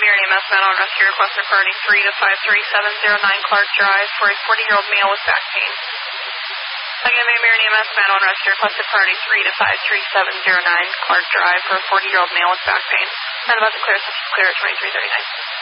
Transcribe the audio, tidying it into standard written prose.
Marion EMS Med on rescue requested priority 3 to 53709 Clark Drive for a 40-year-old male with back pain. Again, Marion EMS Med on rescue requested priority 3 to 53709 Clark Drive for a 40-year-old male with back pain. And about to clear, clear at 2339.